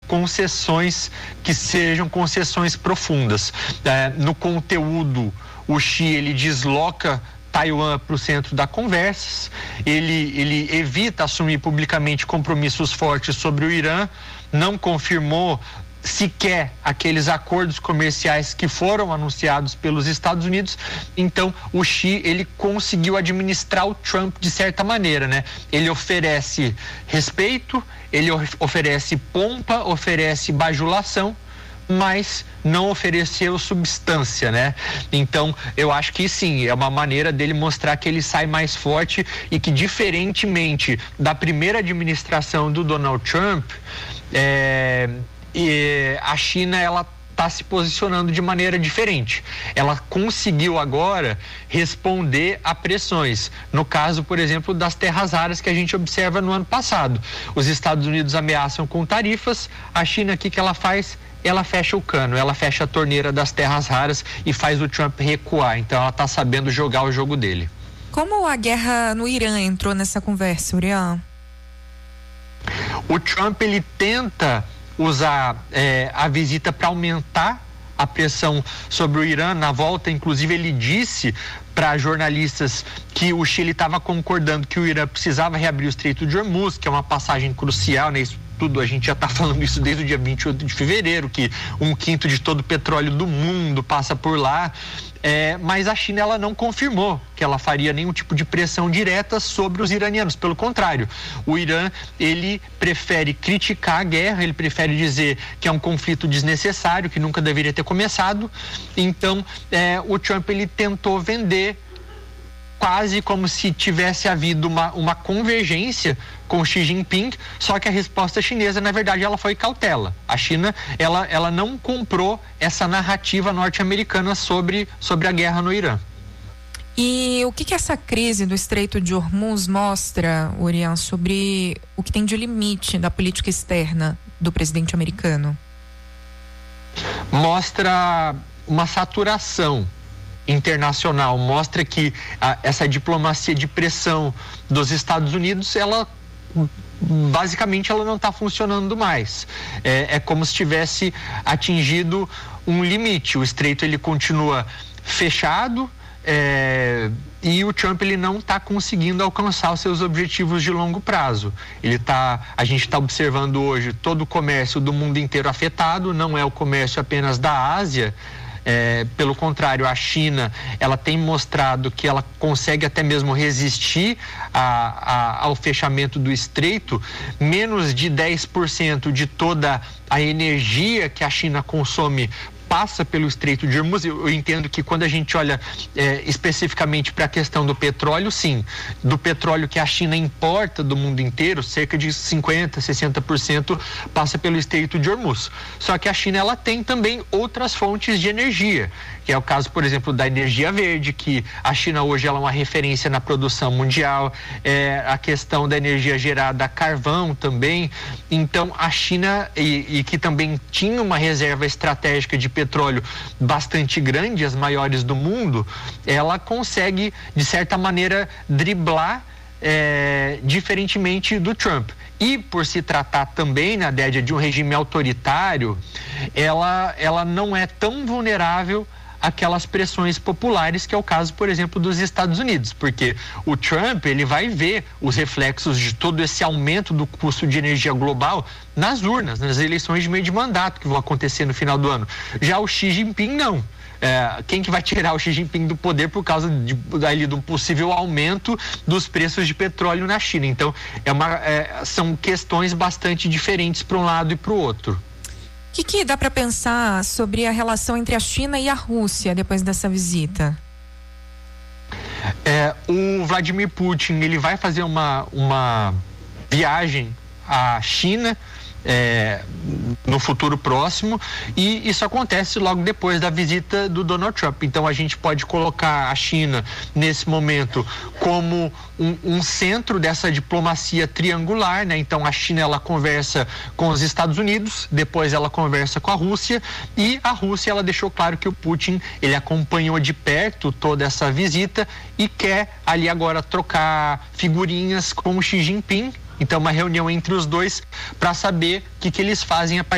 concessões que sejam concessões profundas. No conteúdo, o Xi ele desloca Taiwan para o centro da conversa, ele evita assumir publicamente compromissos fortes sobre o Irã, não confirmou sequer aqueles acordos comerciais que foram anunciados pelos Estados Unidos. Então o Xi ele conseguiu administrar o Trump de certa maneira, né? Ele oferece respeito, ele oferece pompa, oferece bajulação, mas não ofereceu substância, né? Então, eu acho que sim, é uma maneira dele mostrar que ele sai mais forte e que, diferentemente da primeira administração do Donald Trump, a China, ela está se posicionando de maneira diferente. Ela conseguiu agora responder a pressões. No caso, por exemplo, das terras raras que a gente observa no ano passado. Os Estados Unidos ameaçam com tarifas, a China, o que ela faz? Ela fecha o cano, ela fecha a torneira das terras raras e faz o Trump recuar. Então ela está sabendo jogar o jogo dele. Como a guerra no Irã entrou nessa conversa, Urian? O Trump ele tenta usar a visita para aumentar a pressão sobre o Irã. Na volta, inclusive, ele disse para jornalistas que o Chile estava concordando que o Irã precisava reabrir o Estreito de Hormuz, que é uma passagem crucial, né? Isso tudo, a gente já está falando isso desde o dia 28 de fevereiro, que 1/5 de todo o petróleo do mundo passa por lá. Mas a China, ela não confirmou que ela faria nenhum tipo de pressão direta sobre os iranianos. Pelo contrário, o Irã, ele prefere criticar a guerra, ele prefere dizer que é um conflito desnecessário, que nunca deveria ter começado. Então, o Trump, ele tentou vender quase como se tivesse havido uma convergência com Xi Jinping, só que a resposta chinesa, na verdade, ela foi cautela. A China, ela não comprou essa narrativa norte-americana sobre a guerra no Irã. E o que essa crise do Estreito de Hormuz mostra, Urian, sobre o que tem de limite da política externa do presidente americano? Mostra uma saturação internacional, mostra que essa diplomacia de pressão dos Estados Unidos, ela basicamente ela não está funcionando mais. É como se tivesse atingido um limite. O estreito ele continua fechado, e o Trump ele não está conseguindo alcançar os seus objetivos de longo prazo. A gente está observando hoje todo o comércio do mundo inteiro afetado, não é o comércio apenas da Ásia. Pelo contrário, a China, ela tem mostrado que ela consegue até mesmo resistir ao fechamento do estreito. Menos de 10% de toda a energia que a China consome passa pelo Estreito de Hormuz. Eu entendo que quando a gente olha especificamente para a questão do petróleo, sim, do petróleo que a China importa do mundo inteiro, cerca de 50%, 60% passa pelo Estreito de Hormuz. Só que a China, ela tem também outras fontes de energia, que é o caso, por exemplo, da energia verde, que a China hoje ela é uma referência na produção mundial, a questão da energia gerada a carvão também. Então, a China, e que também tinha uma reserva estratégica de petróleo bastante grande, as maiores do mundo, ela consegue, de certa maneira, driblar diferentemente do Trump. E por se tratar também, na Dédia, de um regime autoritário, ela não é tão vulnerável aquelas pressões populares, que é o caso, por exemplo, dos Estados Unidos, porque o Trump, ele vai ver os reflexos de todo esse aumento do custo de energia global nas urnas, nas eleições de meio de mandato que vão acontecer no final do ano. Já o Xi Jinping, não. Quem que vai tirar o Xi Jinping do poder por causa de um possível aumento dos preços de petróleo na China? Então, são questões bastante diferentes para um lado e para o outro. O que dá para pensar sobre a relação entre a China e a Rússia depois dessa visita? O Vladimir Putin, ele vai fazer uma viagem à China no futuro próximo, e isso acontece logo depois da visita do Donald Trump. Então a gente pode colocar a China nesse momento como um centro dessa diplomacia triangular, né? Então a China, ela conversa com os Estados Unidos, depois ela conversa com a Rússia, e a Rússia, ela deixou claro que o Putin, ele acompanhou de perto toda essa visita e quer ali agora trocar figurinhas com o Xi Jinping. Então, uma reunião entre os dois para saber o que eles fazem a partir